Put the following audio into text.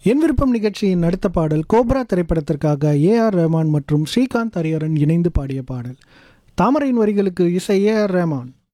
என் விருப்பம் நிகழ்ச்சியின் அடுத்த பாடல் கோப்ரா திரைப்படத்திற்காக ஏஆர் ரஹ்மான் மற்றும் ஸ்ரீகாந்த் ஹரிஹரன் இணைந்து பாடிய பாடல். தாமரையின் வரிகளுக்கு இசை ஏஆர் ரஹ்மான்.